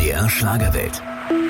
MDR Schlagerwelt.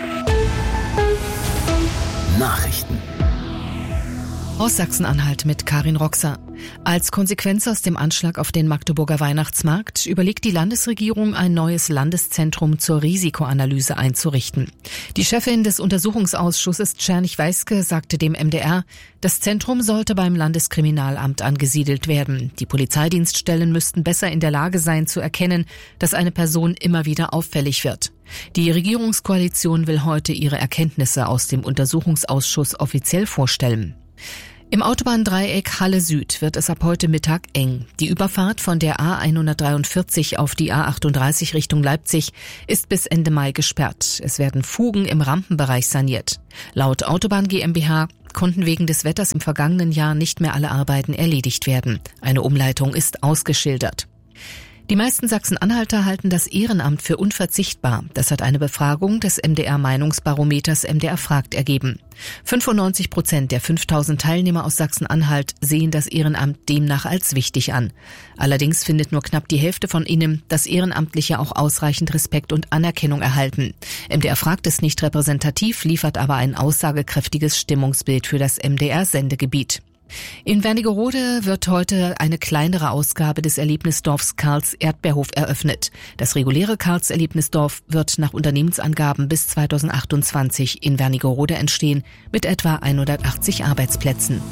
Nachrichten. Aus Sachsen-Anhalt mit Karin Roxer. Als Konsequenz aus dem Anschlag auf den Magdeburger Weihnachtsmarkt überlegt die Landesregierung, ein neues Landeszentrum zur Risikoanalyse einzurichten. Die Chefin des Untersuchungsausschusses Czernych-Weiske sagte dem MDR, das Zentrum sollte beim Landeskriminalamt angesiedelt werden. Die Polizeidienststellen müssten besser in der Lage sein zu erkennen, dass eine Person immer wieder auffällig wird. Die Regierungskoalition will heute ihre Erkenntnisse aus dem Untersuchungsausschuss offiziell vorstellen. Im Autobahndreieck Halle Süd wird es ab heute Mittag eng. Die Überfahrt von der A143 auf die A38 Richtung Leipzig ist bis Ende Mai gesperrt. Es werden Fugen im Rampenbereich saniert. Laut Autobahn GmbH konnten wegen des Wetters im vergangenen Jahr nicht mehr alle Arbeiten erledigt werden. Eine Umleitung ist ausgeschildert. Die meisten Sachsen-Anhalter halten das Ehrenamt für unverzichtbar. Das hat eine Befragung des MDR-Meinungsbarometers MDR fragt ergeben. 95% der 5000 Teilnehmer aus Sachsen-Anhalt sehen das Ehrenamt demnach als wichtig an. Allerdings findet nur knapp die Hälfte von ihnen, dass Ehrenamtliche auch ausreichend Respekt und Anerkennung erhalten. MDR fragt ist nicht repräsentativ, liefert aber ein aussagekräftiges Stimmungsbild für das MDR-Sendegebiet. In Wernigerode wird heute eine kleinere Ausgabe des Erlebnisdorfs Karls Erdbeerhof eröffnet. Das reguläre Karls Erlebnisdorf wird nach Unternehmensangaben bis 2028 in Wernigerode entstehen, mit etwa 180 Arbeitsplätzen.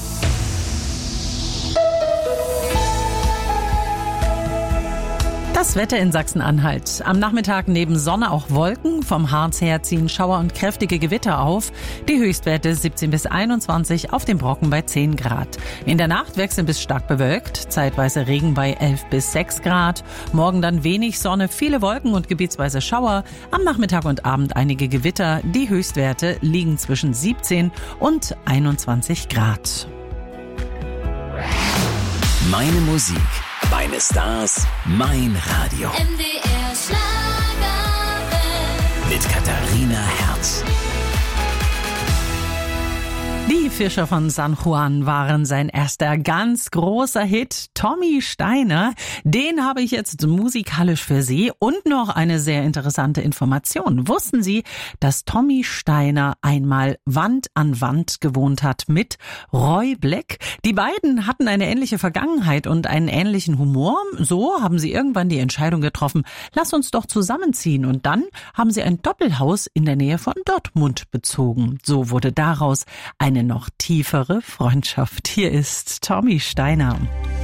Das Wetter in Sachsen-Anhalt. Am Nachmittag neben Sonne auch Wolken. Vom Harz her ziehen Schauer und kräftige Gewitter auf. Die Höchstwerte 17 bis 21, auf dem Brocken bei 10 Grad. In der Nacht wechseln bis stark bewölkt. Zeitweise Regen bei 11 bis 6 Grad. Morgen dann wenig Sonne, viele Wolken und gebietsweise Schauer. Am Nachmittag und Abend einige Gewitter. Die Höchstwerte liegen zwischen 17 und 21 Grad. Meine Musik, meine Stars, mein Radio. MDR Schlagerwelt. Mit Katharina Herz. Die Fischer von San Juan waren sein erster ganz großer Hit. Tommy Steiner, den habe ich jetzt musikalisch für Sie. Und noch eine sehr interessante Information. Wussten Sie, dass Tommy Steiner einmal Wand an Wand gewohnt hat mit Roy Black? Die beiden hatten eine ähnliche Vergangenheit und einen ähnlichen Humor. So haben sie irgendwann die Entscheidung getroffen, lass uns doch zusammenziehen. Und dann haben sie ein Doppelhaus in der Nähe von Dortmund bezogen. So wurde daraus eine noch tiefere Freundschaft. Hier ist Tommy Steiner.